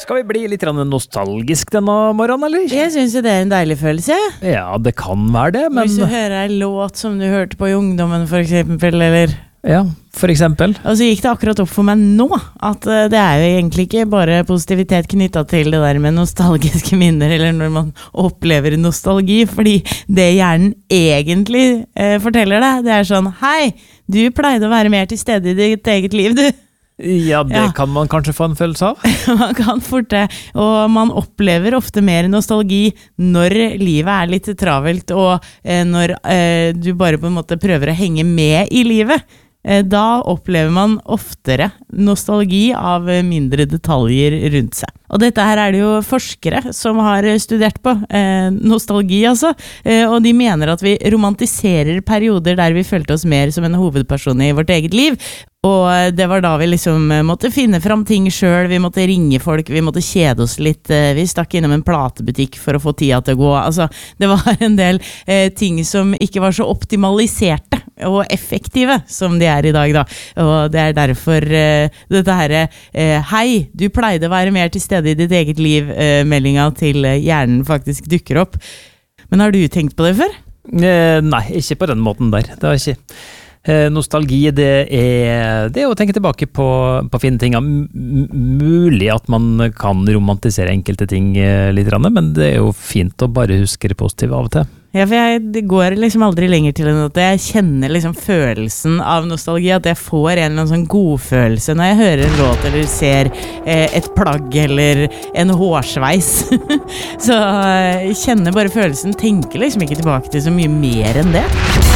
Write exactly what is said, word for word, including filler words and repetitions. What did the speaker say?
Skal vi bli litt nostalgisk denne morgenen, eller? Jeg synes jo det er en deilig følelse. Ja, det kan være det, men... Hvis du hører en låt som du hørte på i ungdommen, for eksempel, eller... Ja, for eksempel. Og så gikk det akkurat opp for meg nå, at det er jo egentlig ikke bare positivitet knyttet til det der med nostalgiske minner, eller når man opplever nostalgi, fordi det hjernen egentlig eh, forteller deg, det er sånn, hei, du pleide å være mer til stede i ditt eget liv, du. Ja, det ja. Kan man kanskje få en følelse av. Man kan fort det, og man opplever ofte mer nostalgi når livet er litt travelt, og eh, når eh, du bare på en måte prøver å henge med i livet. Eh, da opplever man oftere nostalgi av mindre detaljer rundt seg. Og dette her er det jo forskere som har studert på, eh, nostalgi altså, eh, og de mener at vi romantiserer perioder der vi følte oss mer som en hovedperson i vårt eget liv, og det var da vi liksom måtte finne fram ting selv, vi måtte ringe folk, vi måtte kjede oss litt, vi stakk innom en platebutikk for å få tida til å gå, altså det var en del eh, ting som ikke var så optimaliserte og effektive som de er i dag da, og det er derfor eh, dette her, eh, hei, du pleide å være mer til stede i ditt eget liv, eh, meldinga til hjernen faktisk dukker opp. Men har du tenkt på det før? Eh, nei, ikke på den måten der, det har ikke. Eh, nostalgi, det er, det er å tenke tilbake på, på fine ting. M- mulig at man kan romantisere enkelte ting eh, litt, men det er jo fint å bare huske det positive av og til. Ja, for jeg, det går liksom aldri lenger til enn at jeg kjenner liksom følelsen av nostalgi, at jeg får en eller annen sånn god følelse når jeg hører en låt eller ser eh, et plagg eller en hårsveis. Så jeg kjenner bare følelsen, tenker liksom ikke tilbake til så mye mer enn det.